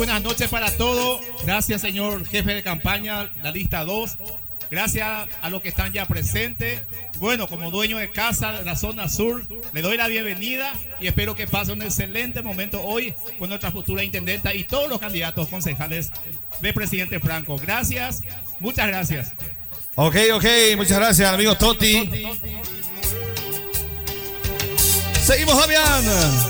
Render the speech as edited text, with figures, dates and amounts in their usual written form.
Buenas noches para todos. Gracias, señor jefe de campaña, la lista 2. Gracias a los que están ya presentes. Bueno, como dueño de casa de la zona sur, le doy la bienvenida y espero que pase un excelente momento hoy con nuestra futura intendenta y todos los candidatos concejales de presidente Franco. Gracias, muchas gracias. Ok, muchas gracias, amigo Toti. Seguimos, Damián.